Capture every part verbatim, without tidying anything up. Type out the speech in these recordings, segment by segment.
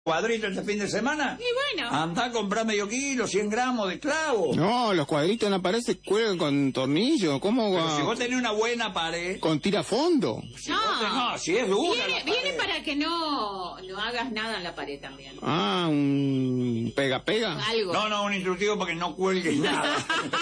cuadritos este fin de semana. Y bueno. Andá a comprar medio kilo, cien gramos de clavo. No, los cuadritos en la pared se cuelgan con tornillo. ¿Cómo Pero va? si vos tenés una buena pared. Con tirafondo. Si No. vos tenés- no, si es dura. Viene, la viene pared. para que no, no hagas nada en la pared también. Ah, un pega pega. Algo. No, no, un instructivo para que no cuelgues nada.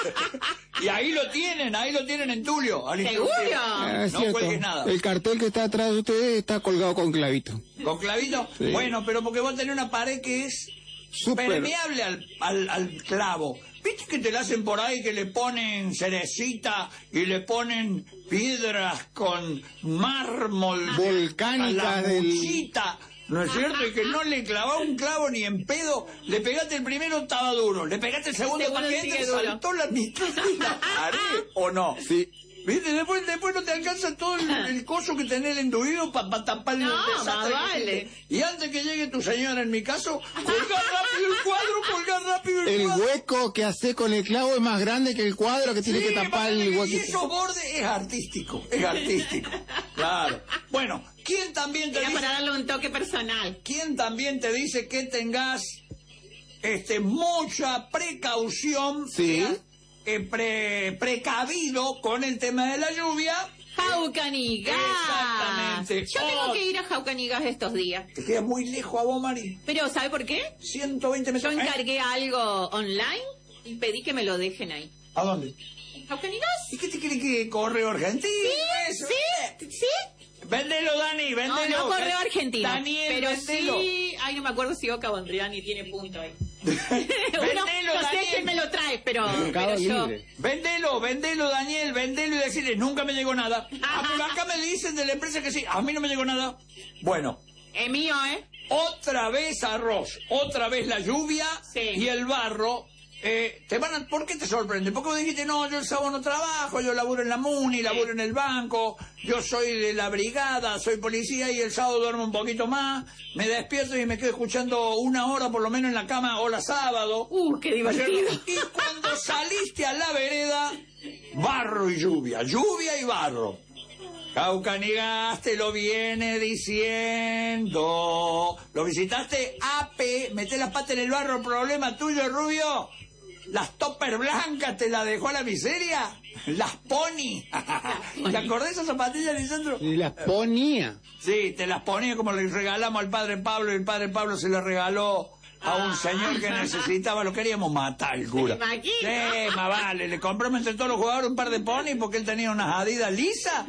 Y ahí lo tienen, ahí lo tienen en Tulio. Al ¿Seguro? instructivo. Ah, es No cierto. cuelgues nada. El cartel que está atrás de ustedes está colgado con clavito. ¿Con clavito? Sí. Bueno, pero porque vos tenés una pared que es Súper. permeable al, al, al clavo. ¿Viste que te la hacen por ahí, que le ponen cerecita y le ponen piedras con mármol Volcánicas de del- muchita? ¿No es cierto? Y que no le clavaba un clavo ni en pedo. Le pegaste el primero, estaba duro. Le pegaste el segundo, El segundo para que sigue entre, duro. saltó la mitad de la pared, ¿o no? Sí. ¿Viste? Después, después no te alcanza todo el, el coso que tenés el enduido para pa tapar el No, desastre. más que vale. hiciste. Y antes que llegue tu señora, en mi caso, colgar rápido el cuadro, colgar rápido el, El cuadro. hueco que hace con el clavo es más grande que el cuadro que tiene Sí, que tapar imagínate el que hueco. Y esos bordes es artístico, es artístico. Claro. Bueno, ¿quién también te Era dice, para darle un toque personal. quién también te dice que tengas este mucha precaución? Sí. eh, pre- precavido con el tema de la lluvia? Jaucanigas. Exactamente. Yo tengo Oh. que ir a Jaucanigas estos días. Te queda muy lejos a vos, Mari. Pero, ¿sabe por qué? ciento veinte Yo metros. ¿Eh? encargué algo online y pedí que me lo dejen ahí. ¿A dónde? ¿En Jaucanigas? ¿Y qué te cree que correo argentino? Eso, Sí, eh. sí. Vendelo, Dani, No, vendelo. no correo argentino. Daniel, pero vendelo. sí. Ay, no me acuerdo si Oca Bondriani tiene punto ahí. Vendelo, Uno, no sé Daniel. quién me lo trae, pero, Mercado pero yo. Libre. Vendelo, vendelo, Daniel, vendelo y decirle, nunca me llegó nada. Ah, pero acá me dicen de la empresa que sí, a mí no me llegó nada. Bueno, Es mío, ¿eh? otra vez arroz, otra vez la lluvia Sí. y el barro. Eh, te van a, ¿por qué te sorprende? Porque vos dijiste, no, yo el sábado no trabajo, yo laburo en la MUNI, laburo en el banco, yo soy de la brigada, soy policía y el sábado duermo un poquito más, me despierto y me quedo escuchando una hora por lo menos en la cama, hola sábado. Uh, qué ¿No es cierto? divertido. Y cuando saliste a la vereda, barro y lluvia, lluvia y barro. Caucanigas te lo viene diciendo. ¿Lo visitaste? A P, meté las patas en el barro, problema tuyo, Rubio. Las toppers blancas te la dejó a la miseria. Las pony. ¿Te acordás de esas zapatillas, Lisandro? Y las ponía. Sí, te las ponía como le regalamos al padre Pablo y el padre Pablo se las regaló a un señor que necesitaba, lo queríamos matar el cura. ¿Me imagino? Sí, más vale, le compramos entre todos los jugadores un par de pony porque él tenía unas Adidas lisas.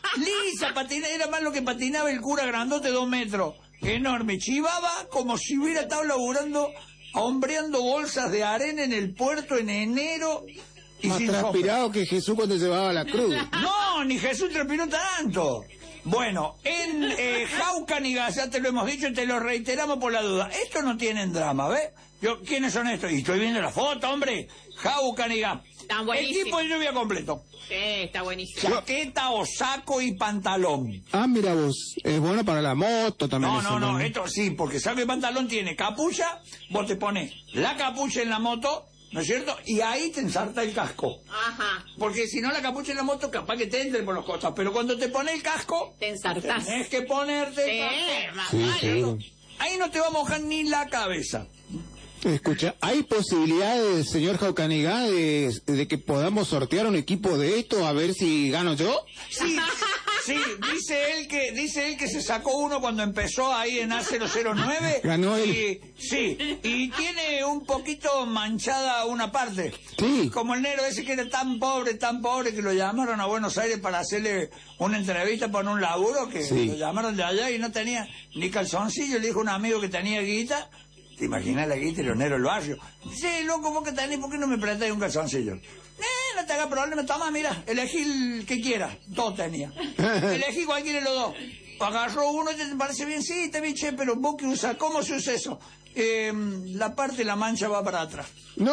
Lisa, patina, era más lo que patinaba el cura grandote, dos metros. Enorme, chivaba como si hubiera estado laburando, hombreando bolsas de arena en el puerto en enero. Y Más sin transpirado que Jesús cuando llevaba la cruz. no, ni Jesús transpiró tanto. Bueno, en eh, Jaucanigas, ya te lo hemos dicho y te lo reiteramos por la duda. Estos no tienen drama, ¿ves? Yo, ¿quiénes son estos? Y estoy viendo la foto, hombre. Jaucanigas. Están buenísimos. Equipo de lluvia completo. Sí, está buenísimo. Chaqueta o saco y pantalón. Ah, mira vos, es bueno para la moto también. No, eso, no, no, esto sí, porque saco y pantalón tiene capucha, vos te pones la capucha en la moto, ¿no es cierto? Y ahí te ensarta el casco. Ajá. Porque si no la capucha en la moto, capaz que te entre por los costados. Pero cuando te pones el casco, Te ensartás. tenés que ponerte el Sí, casco. más Sí, vale. seguro. Ahí no te va a mojar ni la cabeza. Escucha, ¿hay posibilidades, señor Jaucaniga, de, de que podamos sortear un equipo de esto a ver si gano yo? Sí, sí, dice él que dice él que se sacó uno cuando empezó ahí en A cero cero nueve. Ganó él. Y, sí, y tiene un poquito manchada una parte. Sí. Como el negro ese que era tan pobre, tan pobre que lo llamaron a Buenos Aires para hacerle una entrevista para un laburo, que Sí. lo llamaron de allá y no tenía ni calzoncillo. Le dijo un amigo que tenía guita. ¿Te imaginas la guita y los negros del barrio? Sí, loco, vos que tenés, ¿por qué no me prestáis un calzoncillo? Eh, no te hagas problema, toma, mira, elegí el que quieras. Dos tenía. Elegí cualquiera de los dos. Agarró uno y te parece bien, sí, está bien, che, pero vos que usas, ¿cómo se usa eso? Eh, la parte de la mancha va para atrás. ¡No!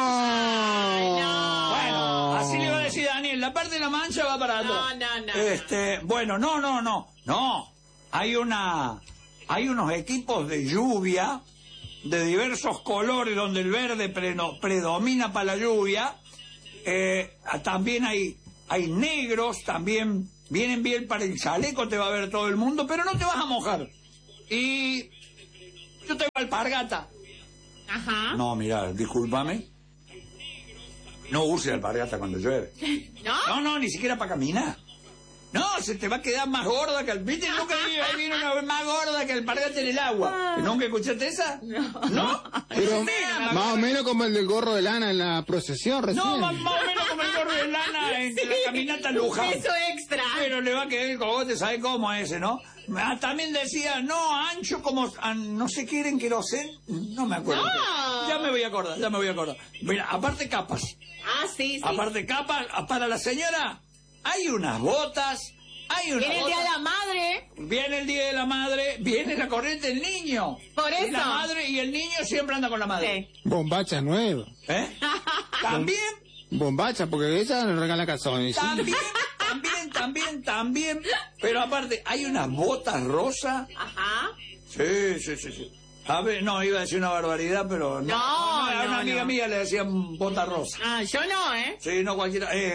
Bueno, así le va a decir Daniel, la parte de la mancha va para atrás. No, no, no, Este, bueno, no, no, no, no. Hay una, hay unos equipos de lluvia de diversos colores donde el verde preno- predomina para la lluvia. Eh, también hay, hay negros, también vienen bien para el chaleco, te va a ver todo el mundo, pero no te vas a mojar. Y Yo tengo alpargata. Ajá. No, mira, discúlpame. No use alpargata cuando llueve. ¿No? No, no, ni siquiera para caminar. No, se te va a quedar más gorda que el... ¿Viste? Nunca vi, ahí vino una vez más gorda que el alpargata en el agua. ¿Nunca escuchaste esa? No. ¿No? Pero Mira, más o menos como el del gorro de lana en la procesión recién. No, más, más o menos como el gorro de lana en la caminata Luján. Eso extra. Pero le va a quedar el cogote, ¿sabe cómo ese, no? Ah, también decía, no, ancho como... ah, no sé qué era en querosén. No me acuerdo. No. Ya me voy a acordar, ya me voy a acordar. Mira, aparte capas. Ah, sí, sí. Aparte capas, para la señora, hay unas botas... Hay una Viene el botas. Día de la Madre. Viene el Día de la Madre, viene la corriente del niño. Por Y eso. la madre y el niño siempre anda con la madre. Sí. Bombacha nueva. ¿Eh? También, Bombacha, porque ella le regala calzones. ¿sí? también, también, también, también. Pero aparte, hay unas botas rosas. Ajá. Sí, sí, sí, sí. A ver, no, iba a decir una barbaridad, pero no. No, a una no, amiga no. mía le decían botas rosas. Ah, yo no, ¿eh? Sí, no cualquiera. Eh,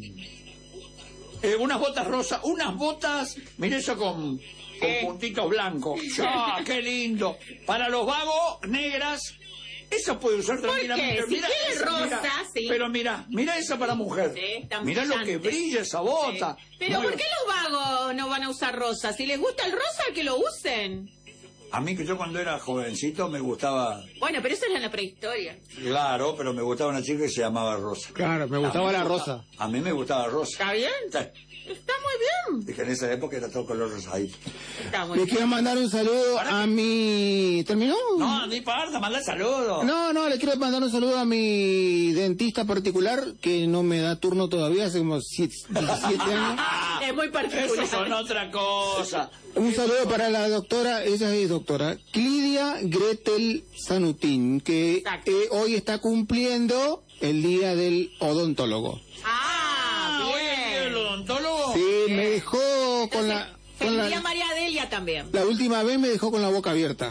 eh, unas botas rosas, unas botas, mire eso con, con ¿Qué? puntitos blancos. ¡Ah, qué lindo! Para los vagos, negras, eso puede usar ¿Por tranquilamente. qué? Si Mira tiene esa, rosa, mira. sí. Pero mira, mira esa para mujer. Sí, está Mira lo que brillante. brilla esa bota. Sí. Pero Muy- ¿por qué los vagos no van a usar rosa? Si les gusta el rosa, que lo usen. A mí que yo cuando era jovencito me gustaba, Bueno, pero eso era en la prehistoria. claro, pero me gustaba una chica que se llamaba Rosa. Claro, me A gustaba mí la me gusta- rosa. A mí me gustaba Rosa. ¿Está bien? Sí. Está muy bien. Dije, en esa época era todo color rosadito. Está muy Le bien. quiero mandar un saludo a mi... ¿Terminó? No, ni parta, manda saludos. No, no, le quiero mandar un saludo a mi dentista particular, que no me da turno todavía, hace como siete, diecisiete años. Es muy particular. Eso son otra cosa. Un saludo para la doctora, ella es doctora, Clidia Gretel Sanutín, que Exacto. eh, hoy está cumpliendo el día del odontólogo. Ah, Ah, hoy es el día del bien. odontólogo. Sí, Bien. me dejó con la... Con Feliz día la, María Delia también. la última vez me dejó con la boca abierta.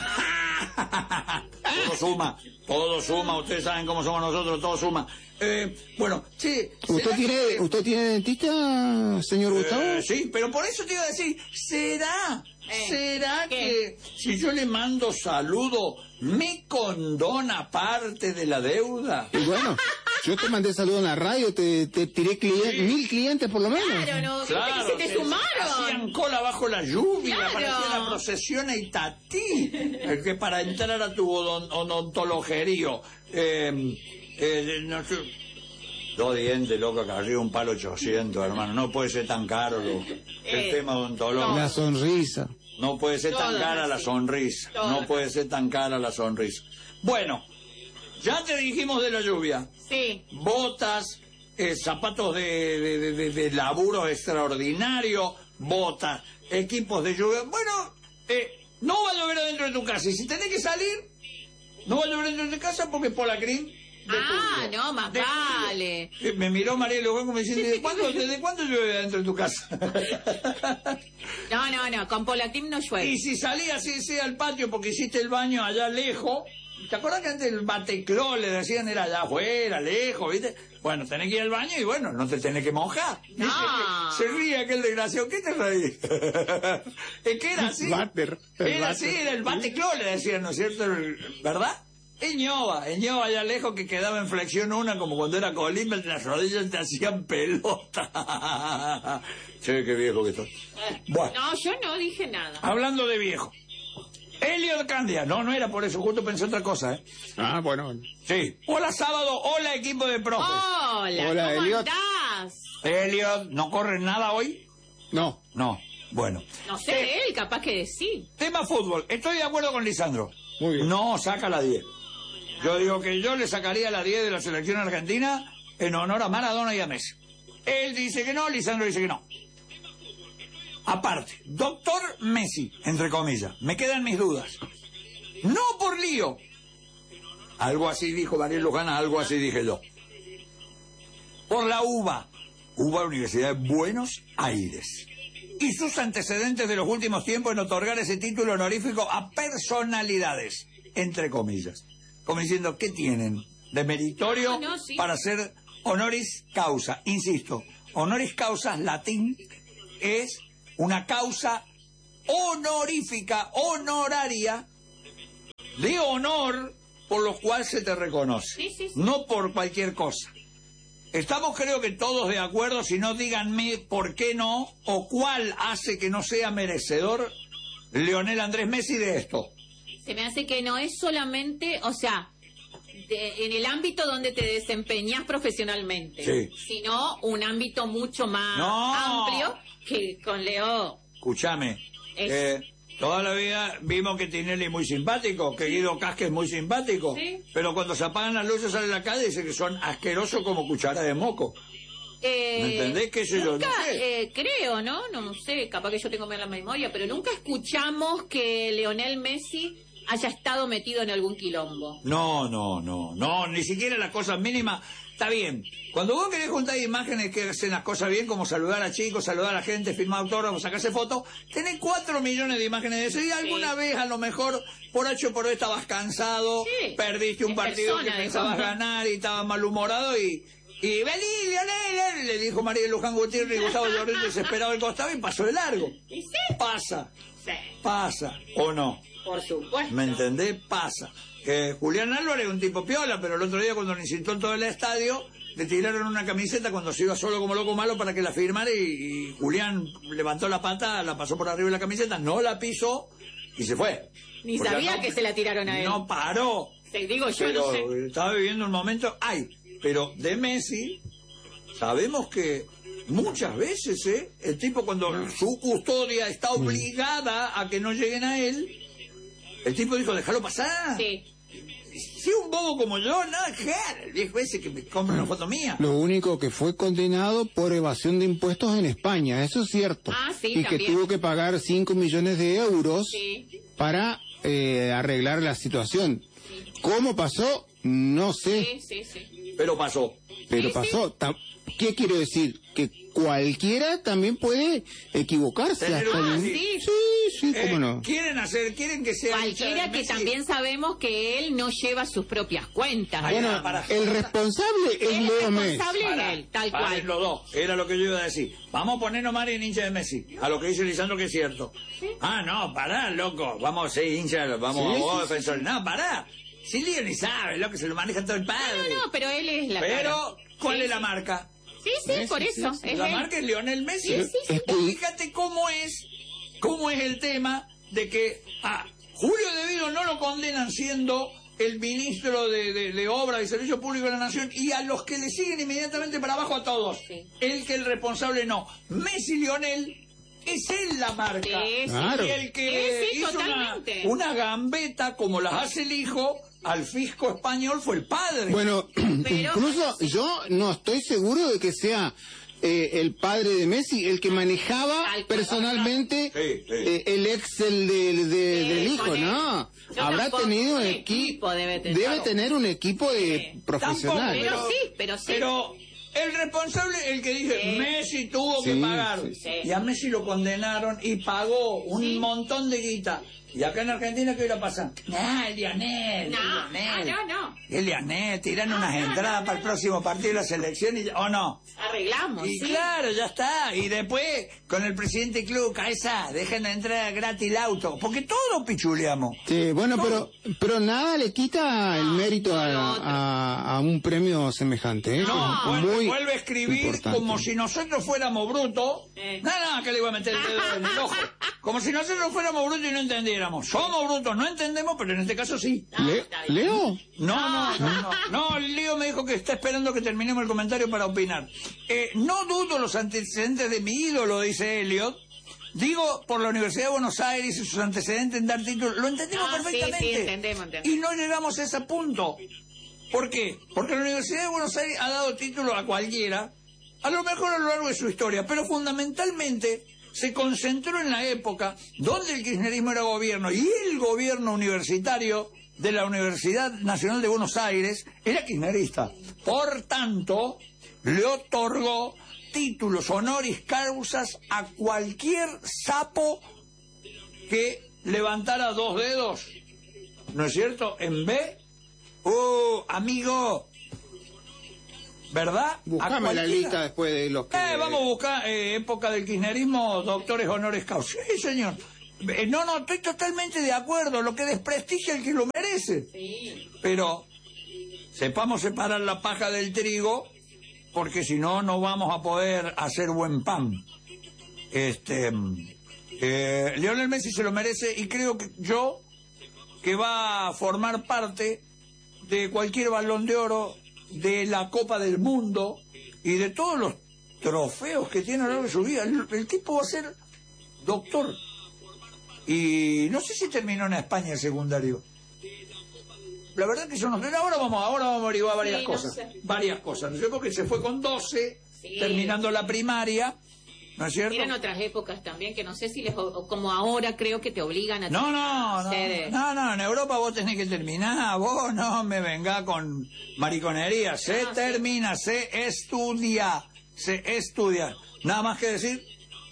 Todo suma, todo suma, ustedes saben cómo somos nosotros, todo suma. Eh, bueno, sí. ¿Usted ¿será tiene, que- ¿Usted tiene dentista, señor Gustavo? Eh, sí, pero por eso te iba a decir, ¿será, Eh, será ¿qué? que si yo le mando saludo, me condona parte de la deuda? Y bueno, yo te mandé saludo en la radio, te, te tiré clien- Sí. mil clientes por lo menos. Claro, no. Claro, se te que sumaron. hacían cola bajo la lluvia, Claro. parecía la procesión a Itatí, el que para entrar a tu odon- odontologerío, eh, eh, no sé, dos dientes, loco, acá arriba un palo ochocientos, hermano, no puede ser tan caro lo- el Eh, tema odontológico. La sonrisa. No puede ser tan Todas cara la así. sonrisa, Todas no puede ser tan cara la sonrisa. Bueno, ya te dijimos de la lluvia. Sí. Botas, eh, zapatos de, de, de- de- de laburo extraordinario, botas, equipos de lluvia. Bueno, eh, no va a llover adentro de tu casa. Y si tenés que salir, no va a llover dentro de tu casa porque es Polacrín. de Ah, tuyo. no, más De tuyo. vale. Eh, Me miró María Lugo como diciendo, ¿desde cuándo, ¿desde cuándo llueve adentro de tu casa? No, no, no. Con Polacrim no llueve. Y si salías así sea al patio porque hiciste el baño allá lejos, ¿te acuerdas que antes el batecló le decían era allá afuera, lejos, viste? Bueno, tenés que ir al baño y bueno, no te tenés que mojar. No. Se ríe aquel desgraciado, ¿qué te reís? Es que era así. Váter, el Era váter. así, era el batecló le decían, ¿no es cierto? El- ¿Verdad? Eñoba, Eñoba allá lejos que quedaba en flexión una como cuando era Colima, las rodillas te hacían pelota. Che, qué viejo que estoy. Bueno. No, yo no dije nada. Hablando de viejo. Elliot Candia. No, no era por eso, justo pensé otra cosa, ¿eh? Ah, bueno. Sí. Hola sábado, hola equipo de profes. Hola, Hola, ¿cómo Elliot. andás? Elliot, ¿no corren nada hoy? No. No. Bueno. No sé, él capaz que sí. Tema fútbol. Estoy de acuerdo con Lisandro. Muy bien. No saca la diez. Yo digo que yo le sacaría la diez de la selección argentina en honor a Maradona y a Messi. Él dice que no, Lisandro dice que no. Aparte, doctor Messi, entre comillas, me quedan mis dudas. No por lío. Algo así dijo Daniel Lujana, algo así dije yo. Por la UBA, UBA Universidad de Buenos Aires. Y sus antecedentes de los últimos tiempos en otorgar ese título honorífico a personalidades, entre comillas. Como diciendo, ¿qué tienen de meritorio No, no, sí. para ser honoris causa? Insisto, honoris causa latín es una causa honorífica, honoraria, de honor por los cuales se te reconoce, Sí, sí, sí. no por cualquier cosa. Estamos creo que todos de acuerdo, si no díganme por qué no, o cuál hace que no sea merecedor Lionel Andrés Messi de esto. Se me hace que no es solamente, o sea, de- en el ámbito donde te desempeñas profesionalmente, Sí. sino un ámbito mucho más No. amplio que con Leo. Escúchame, Es- eh, toda la vida vimos que Tinelli es muy simpático, que Guido Casca es muy simpático, Sí. pero cuando se apagan las luces sale a la calle y dice que son asquerosos como cuchara de moco. Eh, ¿Me entendés? ¿Qué sé yo? nunca, No sé. eh, creo, ¿no? No sé, capaz que yo tengo mal la memoria, pero nunca escuchamos que Lionel Messi haya estado metido en algún quilombo. No, no, no, no, ni siquiera las cosas mínimas. Está bien. Cuando vos querés juntar imágenes que hacen las cosas bien, como saludar a chicos, saludar a gente, firmar autógrafos, sacarse fotos, tenés cuatro millones de imágenes de eso. Y alguna Sí. vez, a lo mejor, por H o por B estabas cansado, Sí. perdiste un En partido persona, que pensabas dijo. ganar y estabas malhumorado y... Y vení, Lionel, le dijo María Luján Gutiérrez y Gustavo Llorente desesperado al costado y pasó de largo. ¿Y sí? Pasa, Sí, pasa, o no. por supuesto. ¿Me entendés? Pasa. Eh, Julián Álvarez es un tipo piola, pero el otro día cuando le insultó en todo el estadio, le tiraron una camiseta cuando se iba solo como loco malo para que la firmara y, y Julián levantó la pata, la pasó por arriba de la camiseta, no la pisó y se fue. Ni Porque sabía no- que se la tiraron a él. No paró. Te digo, yo Pero no sé. estaba viviendo un momento... Ay, pero de Messi sabemos que muchas veces, ¿eh? El tipo cuando su custodia está obligada a que no lleguen a él, el tipo dijo, déjalo pasar. Sí. Si un bobo como yo, nada que ver. El viejo ese que me compra una foto mía. Lo único que fue condenado por evasión de impuestos en España, eso es cierto. Ah, sí, y que también. tuvo que pagar cinco millones de euros Sí. para eh, arreglar la situación. ¿Cómo pasó? No sé, Sí, sí, sí. Pero pasó. pero sí, pasó. Ta- ¿Qué quiero decir? Que cualquiera también puede equivocarse. Tener hasta un- el- sí. sí, sí, Eh, cómo no. Quieren hacer, quieren que sea... Cualquiera hincha de que Messi. también sabemos que él no lleva sus propias cuentas. Ay, Bueno, no, para- el responsable es El Leo Messi. responsable Pará, es él, tal paren cual. los dos, era lo que yo iba a decir. Vamos a ponernos Mari en hincha de Messi, a lo que dice Lisandro que es cierto. Ah, no, pará, loco, vamos a ser hincha, vamos Sí, a vos, sí, defensores. No, pará, si Lío ni sabe, loco, se lo maneja todo el padre. No, no, pero él es la cara. Pero, ¿cuál Sí, es la sí. marca? Sí, sí, Sí, por sí, eso. sí, Es La él. marca es Lionel Messi. Sí, sí, sí. Es que- Fíjate cómo es, cómo es el tema de que a Julio De Vido no lo condenan siendo el ministro de, de, de Obra y Servicio Público de la Nación y a los que le siguen inmediatamente para abajo a todos. Sí. El que el responsable no. Messi Lionel es él la marca. Sí, sí. Claro. Y el que Sí, sí, hizo una, totalmente. una gambeta como las hace el hijo al fisco español fue el padre. Bueno, Pero- incluso yo no estoy seguro de que sea eh, el padre de Messi el que manejaba Tal cual. personalmente Sí, sí. eh, el Excel del, de- Sí, del hijo, con él. ¿no? Yo Habrá tampoco, tenido un un equipo, equipo debe tener. debe Claro. tener un equipo de Sí. profesionales. Pero sí, pero sí. Pero el responsable, el que dice, Sí. Messi tuvo que Sí, pagar. sí, sí. Y a Messi lo condenaron y pagó un Sí. montón de guita. Y acá en Argentina, ¿qué hubiera pasado? Nah, el Lionel. No, el Lionel. no, no, no. El Lionel, tiran No, unas no, no, entradas no, para el no. próximo partido de la selección y ya- ¿o no? Arreglamos, Y sí. claro, ya está. Y después, con el presidente del club, cabeza, dejen de entrar gratis el auto. Porque todos pichuleamos. Sí, bueno, pero pero nada le quita el mérito a, no, otro. a- a un premio semejante. ¿eh? No, Es vuelve, muy vuelve a escribir importante. como si nosotros fuéramos brutos. Eh. No, no, que le iba a meter el dedo en el ojo. Como si nosotros fuéramos brutos y no entendiéramos. Somos brutos, no entendemos, pero en este caso sí. Ah, Le- está bien. Leo, No, no, no, no. No, Leo me dijo que está esperando que terminemos el comentario para opinar. Eh, no dudo los antecedentes de mi ídolo, dice Elliot. Digo, por la Universidad de Buenos Aires y sus antecedentes en dar títulos. Lo entendemos Ah, sí, perfectamente. sí, entendemos, entendemos. Y no llegamos a ese punto. ¿Por qué? Porque la Universidad de Buenos Aires ha dado título a cualquiera, a lo mejor a lo largo de su historia, pero fundamentalmente se concentró en la época donde el kirchnerismo era gobierno y el gobierno universitario de la Universidad Nacional de Buenos Aires era kirchnerista. Por tanto, le otorgó títulos honoris causas a cualquier sapo que levantara dos dedos, ¿no es cierto? En B, ¡uh, amigo! ¿Verdad? A buscame la cualquiera. lista después de los que... Eh, vamos a buscar eh, época del kirchnerismo, doctores honoris causa. Sí, señor. Eh, No, no, estoy totalmente de acuerdo. Lo que desprestigia el que lo merece. Sí. Pero sepamos separar la paja del trigo, porque si no, no vamos a poder hacer buen pan. Este, eh, Lionel Messi se lo merece y creo que yo que va a formar parte de cualquier Balón de Oro, de la Copa del Mundo y de todos los trofeos que tiene a lo largo de su vida. El, el tipo va a ser doctor. Y no sé si terminó en España el secundario. La verdad que yo no sé. Ahora vamos, ahora vamos a averiguar varias Sí, no cosas. sé. Varias cosas. Yo creo que se fue con doce, Sí. terminando la primaria, ¿no es cierto? Eran otras épocas también, que no sé si les... o- como ahora creo que te obligan a... No, no, hacer, no, no, no, en Europa vos tenés que terminar, vos no me venga con mariconería, se Ah, sí. termina, se estudia, se estudia. Nada más que decir,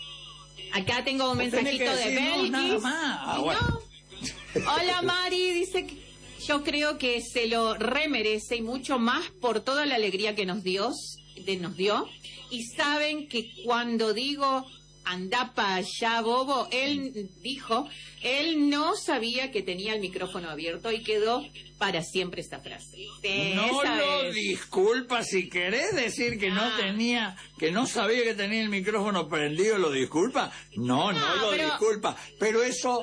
Acá tengo un Vos tenés mensajito que de decir, no, Belkis. nada más. Ah, Y bueno. no. Hola Mari, dice que yo creo que se lo remerece y mucho más por toda la alegría que nos dio, de, nos dio. Y saben que cuando digo anda pa' allá, bobo, él dijo, él no sabía que tenía el micrófono abierto y quedó para siempre esta frase. Sí, no esa lo es. disculpa, si querés decir que no Ah. tenía, que no sabía que tenía el micrófono prendido, lo disculpa. No, no, No, lo pero- disculpa. Pero eso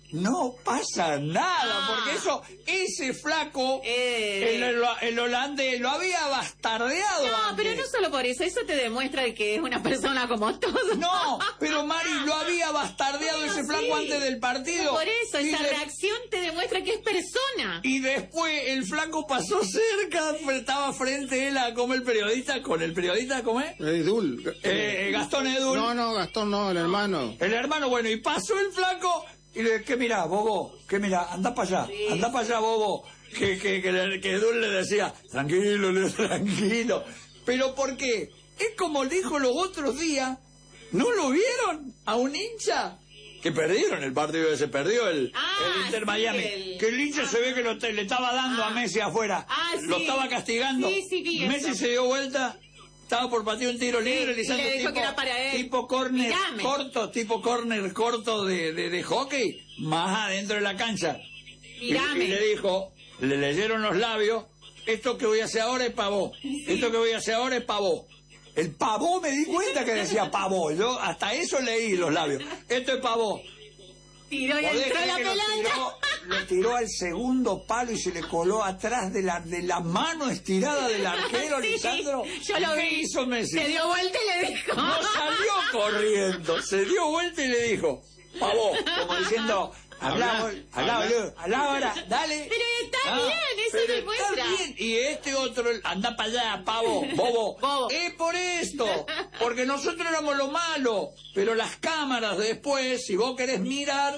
no pasa nada, Ah. porque eso, ese flaco, Eh. el, el- el holandés, lo había bastardeado. No, antes. pero no solo por eso, eso te demuestra de que es una persona como todos. No, pero Mari, lo había bastardeado Bueno, ese sí. flaco antes del partido. Por eso, Y esa de- reacción te demuestra que es persona. Y después el flaco pasó cerca, estaba frente él a como el periodista, con el periodista, ¿cómo es? Edul. Eh, Gastón Edul. No, no, Gastón no, el hermano. El hermano, bueno, y pasó el flaco y le ¿qué mirá, bobo? ¿Qué mirá? Anda para allá, Sí. anda para allá, bobo. Que, que, que, le- que Edul le decía, tranquilo, le- tranquilo. ¿Pero por qué? Es como dijo los otros días, ¿no lo vieron? A un hincha. Que perdieron el partido ese, perdió el, Ah, el Inter sí, Miami. el- Que el hincha se ve que lo te- le estaba dando Ah. a Messi afuera. Ah, Lo sí. estaba castigando. Sí, sí, vi Messi eso. se dio vuelta, estaba por patear un tiro libre, y Lisandro, le dijo tipo, que era para él. tipo córner Mirame. corto, tipo córner corto de, de, de hockey, más adentro de la cancha. Y, Mirame. y le dijo, le leyeron los labios, esto que voy a hacer ahora es pavó, esto que voy a hacer ahora es pavó. El pavó me di cuenta que decía pavó, yo hasta eso leí los labios. Esto es pavó. Tiró y ¿Podés entró creer la que lo pelota. tiró, lo tiró al segundo palo y se le coló atrás de la, de la mano estirada del arquero, Sí, Lisandro? yo lo ¿Qué vi. hizo Messi? Se dio vuelta y le dijo. No salió corriendo, se dio vuelta y le dijo, pavó, como diciendo, hablá, Habla, hablá, habla. boludo, hablá ahora, dale. Pero está Ah, bien, eso pero demuestra. está bien. Y este otro, el, anda para allá, pavo, bobo. Bobo. Es por esto, porque nosotros éramos lo malo, pero las cámaras después, si vos querés mirar,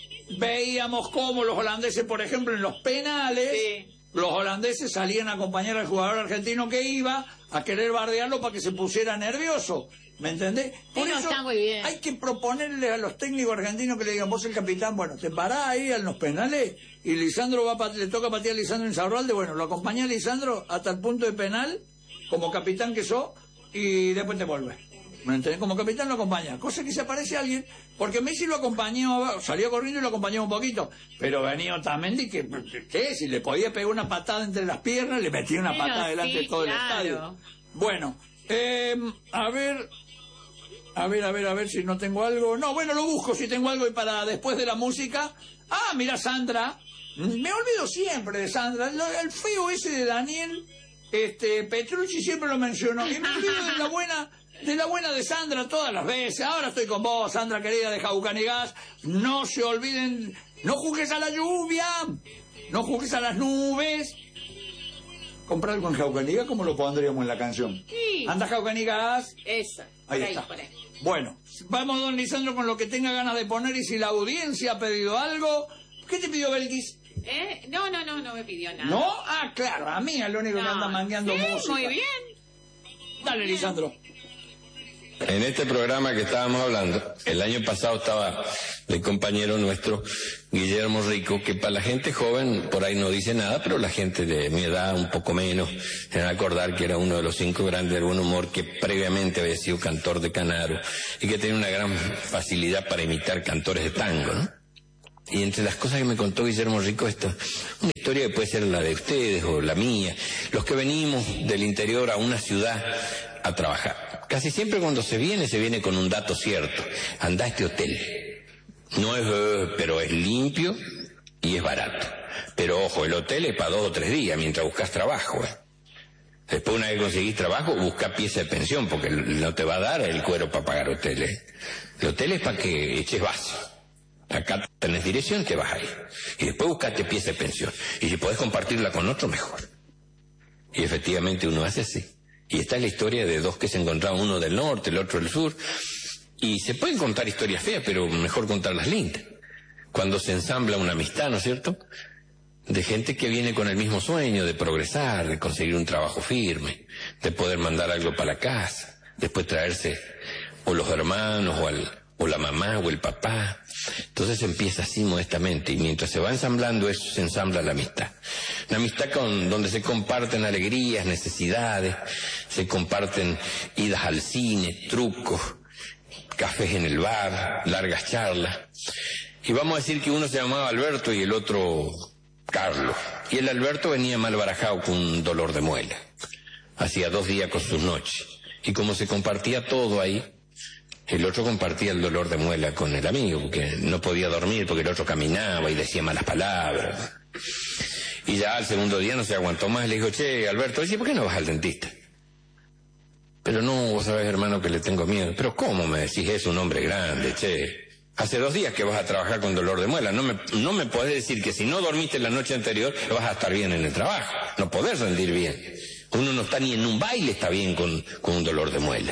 veíamos cómo los holandeses, por ejemplo, en los penales, Sí. los holandeses salían a acompañar al jugador argentino que iba a querer bardearlo para que se pusiera nervioso. ¿Me entendés? Por Sí, no, eso está muy bien. hay que proponerle a los técnicos argentinos que le digan, vos el capitán, bueno, te parás ahí en los penales y Lisandro va a pat- le toca patear a Lisandro Insaurralde, bueno, lo acompañá a Lisandro hasta el punto de penal, como capitán que sos, y después te vuelves. ¿Me entendés? Como capitán lo acompaña. Cosa que se aparece alguien, porque Messi lo acompañó, salió corriendo y lo acompañó un poquito. Pero venía Otamendi que, ¿qué? Si le podía pegar una patada entre las piernas, le metía una Bueno, patada delante sí, de todo claro. el estadio. Bueno, eh, a ver, a ver, a ver, a ver si no tengo algo. No, bueno, lo busco si tengo algo y para después de la música. Ah, mira, Sandra. Me olvido siempre de Sandra. Lo- El feo ese de Daniel, este, Petrucci siempre lo mencionó. Y me olvido de la buena, de la buena de Sandra todas las veces. Ahora estoy con vos, Sandra querida de Jaucan y Gas. No se olviden, no juzgues a la lluvia, no juzgues a las nubes. Comprar algo en Jaucan y Gas, ¿cómo lo pondríamos en la canción? Sí. Anda Jaucan y Gas. Esa. Ahí por ahí, está. por ahí. Bueno, vamos, don Lisandro, con lo que tenga ganas de poner y si la audiencia ha pedido algo. ¿Qué te pidió Belkis? ¿Eh? No, no, no, no me pidió nada. ¿No? Ah, claro, a mí es lo único que No. anda mangueando Sí, música. muy bien. Dale, Lisandro. En este programa que estábamos hablando, el año pasado estaba el compañero nuestro, Guillermo Rico, que para la gente joven por ahí no dice nada, pero la gente de mi edad, un poco menos, se van a acordar que era uno de los cinco grandes del buen humor, que previamente había sido cantor de canaro y que tenía una gran facilidad para imitar cantores de tango, ¿no? Y entre las cosas que me contó Guillermo Rico, esto, una historia que puede ser la de ustedes o la mía, los que venimos del interior a una ciudad a trabajar. Casi siempre cuando se viene, se viene con un dato cierto. Anda a este hotel. No es, eh, pero es limpio y es barato. Pero ojo, el hotel es para dos o tres días mientras buscas trabajo, ¿eh? Después, una vez que conseguís trabajo, busca pieza de pensión, porque no te va a dar el cuero para pagar hoteles. El hotel es para que eches vaso. Acá tenés dirección, te vas ahí. Y después buscate pieza de pensión. Y si podés compartirla con otro, mejor. Y efectivamente uno hace así. Y esta es la historia de dos que se encontraban, uno del norte, el otro del sur. Y se pueden contar historias feas, pero mejor contarlas lindas. Cuando se ensambla una amistad, ¿no es cierto?, de gente que viene con el mismo sueño de progresar, de conseguir un trabajo firme, de poder mandar algo para la casa, después traerse o los hermanos o, al, o la mamá o el papá. Entonces empieza así modestamente, y mientras se va ensamblando eso, se ensambla la amistad. Una amistad con, donde se comparten alegrías, necesidades, se comparten idas al cine, trucos, cafés en el bar, largas charlas. Y vamos a decir que uno se llamaba Alberto y el otro Carlos. Y el Alberto venía mal barajado con un dolor de muela. Hacía dos días con sus noches. Y como se compartía todo ahí, el otro compartía el dolor de muela con el amigo, porque no podía dormir, porque el otro caminaba y decía malas palabras. Y ya al segundo día no se aguantó más, le dijo, che, Alberto, dice, ¿por qué no vas al dentista? Pero no, vos sabés, hermano, que le tengo miedo. Pero ¿cómo me decís eso, un hombre grande, che? Hace dos días que vas a trabajar con dolor de muela. No me, no me podés decir que si no dormiste la noche anterior vas a estar bien en el trabajo. No podés rendir bien. Uno no está ni en un baile, está bien con, con un dolor de muela.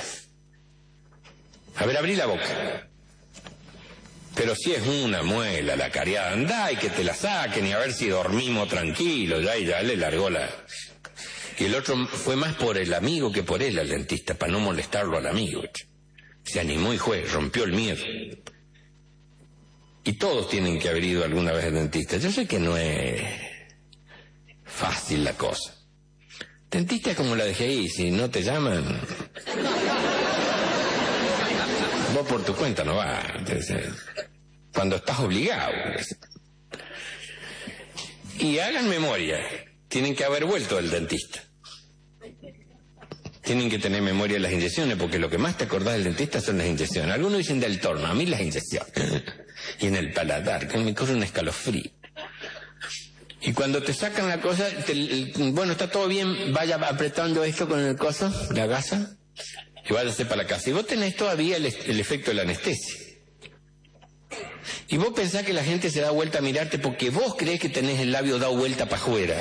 A ver, abrí la boca. Pero si es una muela la cariada, andá y que te la saquen y a ver si dormimos tranquilo. Ya, y ya le largó la... Y el otro fue más por el amigo que por él al dentista, para no molestarlo al amigo. Se animó y fue, rompió el miedo. Y todos tienen que haber ido alguna vez al dentista. Yo sé que no es fácil la cosa. Dentista es como la de G I, si no te llaman, vos por tu cuenta no vas. Cuando estás obligado. Y hagan memoria, tienen que haber vuelto al dentista. Tienen que tener memoria de las inyecciones, porque lo que más te acordás del dentista son las inyecciones. Algunos dicen del torno, a mí las inyecciones. Y en el paladar, que me corre un escalofrío. Y cuando te sacan la cosa, te, el, bueno, está todo bien, vaya apretando esto con el coso, la gasa, y váyase para la casa. Y vos tenés todavía el, el efecto de la anestesia. Y vos pensás que la gente se da vuelta a mirarte porque vos creés que tenés el labio dado vuelta para afuera.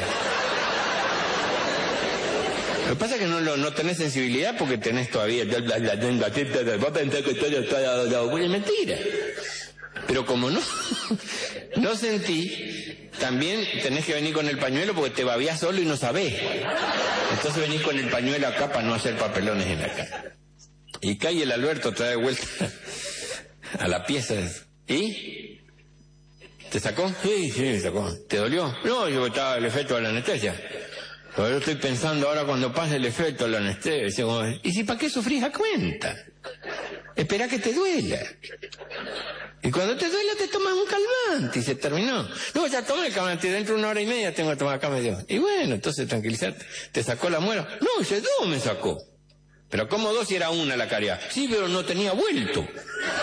Lo que pasa es que no, no tenés sensibilidad porque tenés todavía... Vos pensás que todo está dado vuelta. Es mentira. Pero como no, no sentí, también tenés que venir con el pañuelo porque te babías solo y no sabés. Entonces venís con el pañuelo acá para no hacer papelones en la cara. Y cae el Alberto, te da de vuelta a la pieza. ¿Y? ¿Te sacó? Sí, sí, me sacó. ¿Te dolió? No, yo estaba el efecto de la anestesia. Pero yo estoy pensando ahora cuando pase el efecto de la anestesia. ¿Y si para qué sufrís a cuenta? Espera que te duela. Y cuando te duela te tomas un calmante y se terminó. No, ya tomé el calmante, dentro de una hora y media tengo que tomar acá medio. Y bueno, entonces tranquilizarte. ¿Te sacó la muela? No, ese dos me sacó. Pero ¿cómo dos si era una la caria? Sí, pero no tenía vuelto.